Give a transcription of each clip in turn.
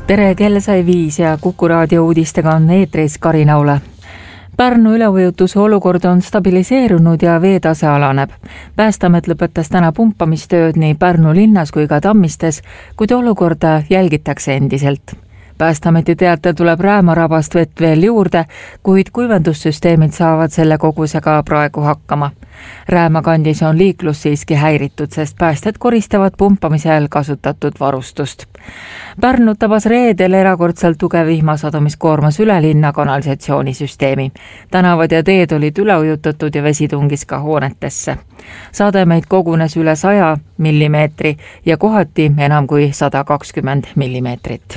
Tere, kell sai 5 ja Kuku raadio uudistega on eetris Karin Aule. Pärnu üleujutus olukord on stabiliseerunud ja veetase alaneb. Päästeamet lõpetas täna pumpamistööd nii Pärnu linnas kui ka Tammistes, kuid olukorda jälgitakse endiselt. Päästeameti teatel tuleb Räämarabast vett veel juurde, kuid kuivendussüsteemid saavad selle kogusega praegu hakkama. Rääma kandis on liiklus siiski häiritud, sest päästed koristavad pumpamisel kasutatud varustust. Pärnu tabas reedel erakordselt tugev vihmasadumist koormas üle linna kanalisatsioonisüsteemi. Tänavad ja teed olid üleujutatud ja vesi tungis ka hoonetesse. Sademeid kogunes üle 100 millimeetri ja kohati enam kui 120 millimeetrit.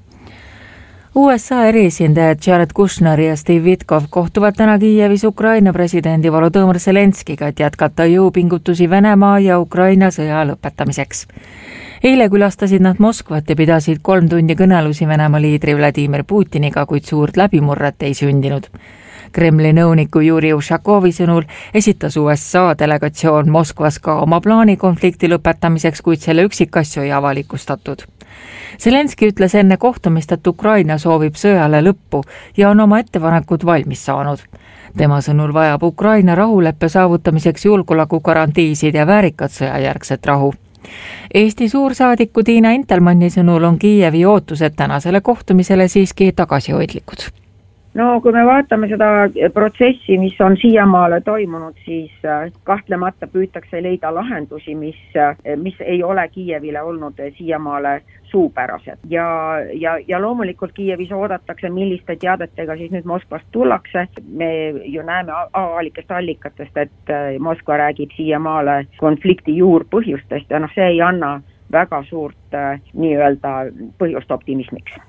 USA eriesindajad Jared Kushner ja Steve Witkoff kohtuvad täna Kiievis Ukraina presidendi Volodõmõr Zelenskiga, et jätkata jõupingutusi Venemaa ja Ukraina sõja lõpetamiseks. Eile külastasid nad Moskvat ja pidasid 3 tundi kõnelusi Venemaa liidri Vladimir Putiniga, kuid suurt läbimurret ei sündinud. Kremli nõuniku Juri Ushakovi sõnul esitas USA delegatsioon Moskvas ka oma plaani konflikti lõpetamiseks, kuid selle üksikasju ei avalikustatud. Zelenski ütles enne kohtumist, et Ukraina soovib sõjale lõppu ja on oma ettepanekud valmis saanud. Tema sõnul vajab Ukraina rahuleppe saavutamiseks julgeolekugarantiisid ja väärikat sõjajärgset rahu. Eesti suursaadiku Tiina Intelmanni sõnul on Kiievi ootused tänasele kohtumisele siiski tagasihoidlikud. No kui me vaatame seda protsessi, mis on siiamaale toimunud, siis kahtlemata püütakse leida lahendusi, mis ei ole Kiievile olnud siiamaale suupärased. Ja loomulikult Kiievis oodatakse, milliste teadetega siis nüüd Moskvast tullakse. Me ju näeme avalikest allikatest, et Moskva räägib siiamaale konflikti juurpõhjustest ja see ei anna väga suurt nii-öelda põhjust optimismiks.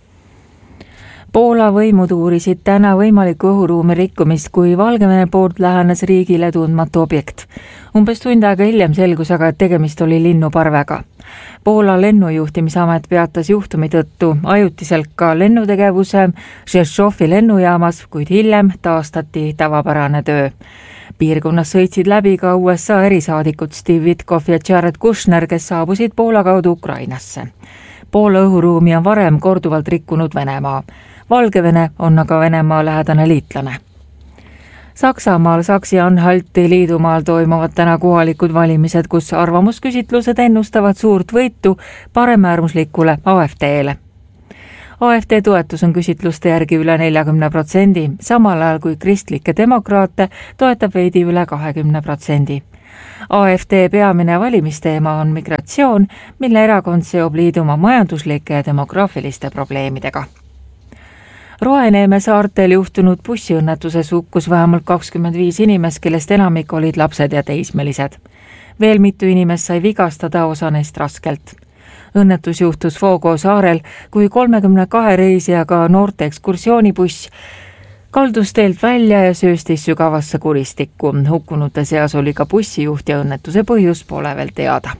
Poola võimud uurisid täna võimalikku õhuruumi rikkumist, kui Valgevene poolt lähenes riigile tundmatu objekt. Umbes tund aega hiljem selgus aga, et tegemist oli linnuparvega. Poola lennujuhtimisamet peatas juhtumi tõttu ajutiselt ka lennutegevuse Rzeszowi lennujaamas, kuid hiljem taastati tavapärane töö. Piirkonnas sõitsid läbi ka USA erisaadikud Steve Witkoff ja Jared Kushner, kes saabusid Poola kaudu Ukrainasse. Poola õhuruumi on varem korduvalt rikkunud Venemaa. Valgevene on aga Venemaa lähedane liitlane. Saksamaal Saksi-Anhalti liidumaal toimuvad täna kohalikud valimised, kus arvamusküsitlused ennustavad suurt võitu paremäärmuslikule AfD-le. AfD toetus on küsitluste järgi üle 40%, samal ajal kui kristlikke demokraate toetab veidi üle 20%. AfD peamine valimisteema on migratsioon, mille erakond seob liiduma majanduslike ja demograafiliste probleemidega. Roeneeme saartel juhtunud bussiõnnetuses hukkus vähemalt 25 inimest, kellest enamik olid lapsed ja teismelised. Veel mitu inimest sai vigastada, osa neist raskelt. Õnnetus juhtus Fogo saarel, kui 32 reisijaga noorte ekskursioonibuss kaldus teelt välja ja sööstis sügavasse kuristikku. Hukkunute seas oli ka bussijuht ja õnnetuse põhjus pole veel teada.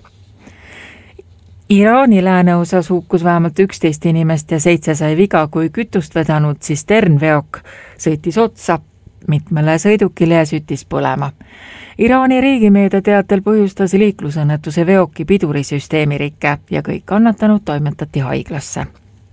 Iraani lääneosas hukkus vähemalt 11 inimest ja 7 sai viga, kui kütust vedanud tsisternveok sõitis otsa mitmele sõidukile ja süttis põlema. Iraani riigimeedia teatel põhjustas liiklusõnnetuse veoki pidurisüsteemi rikke ja kõik kannatanud toimetati haiglasse.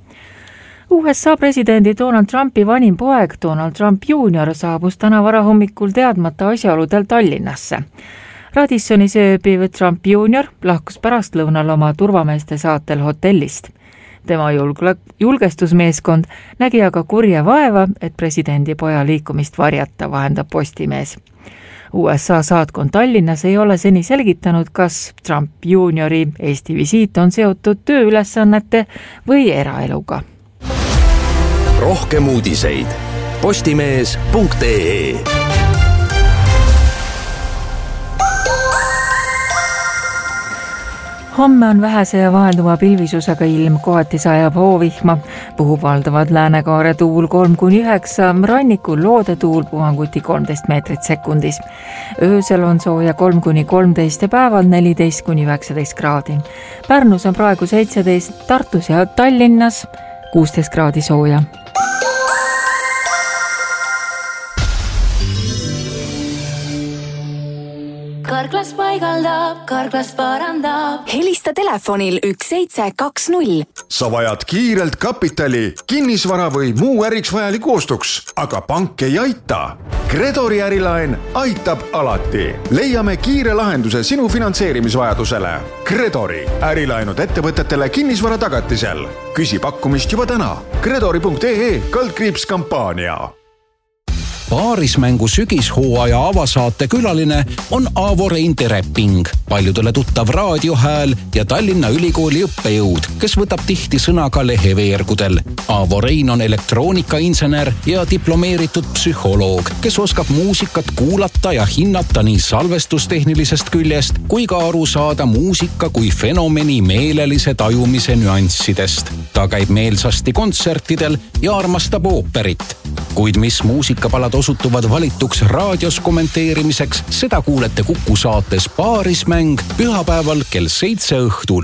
USA presidendi Donald Trumpi vanim poeg Donald Trump Jr. saabus täna varahommikul teadmata asjaoludel Tallinnasse. Radissoni ööbiv Trump Jr. lahkus pärastlõunal oma turvameeste saatel hotellist. Tema julgestusmeeskond nägi aga kurja vaeva, et presidendi poja liikumist varjata, vahendab Postimees. USA saatkond Tallinnas ei ole seni selgitanud, kas Trump Jr. Eesti visiit on seotud tööülesannete või eraeluga. Rohkem uudiseid postimees.ee. Homme on vähese ja vahelduva pilvisusega ilm, kohati sajab hoovihma, puhub valdavad läänekaare tuul 3-9, rannikul loode tuul puhanguti 13 meetrit sekundis. Öösel on sooja 3-13 ja päeval 14-19 kraadi. Pärnus on praegu 17, Tartus ja Tallinnas 16 kraadi sooja. Carglass paigaldab, karklas parandab. Helista telefonil 1720. Sa vajad kiirelt kapitali, kinnisvara või muu äriks vajaliku ostuks, aga pank ei aita. Credori ärilaen aitab alati. Leiame kiire lahenduse sinu finantseerimisvajadusele. Credori ärilaenud ettevõtetele kinnisvara tagatisel. Küsi pakkumist juba täna. Credori.ee/kampaania. Paarismängu sügishooaja avasaate külaline on Aavo Rein Tereping, paljudele tuttav raadiohääl ja Tallinna Ülikooli õppejõud, kes võtab tihti sõna ka leheveergudel. Aavo Rein on elektroonikainsener ja diplomeeritud psühholoog, kes oskab muusikat kuulata ja hinnata nii salvestustehnilisest küljest kui ka aru saada muusika kui fenomeni meelelise tajumise nüanssidest. Ta käib meelsasti kontsertidel ja armastab ooperit. Kuid mis muusikapalad osutuvad valituks raadios kommenteerimiseks, seda kuulete Kuku saates Paarismäng pühapäeval kell 7 õhtul.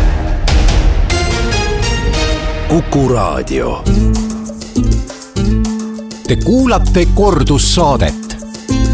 Kuku Raadio. Te kuulate kordussaadet.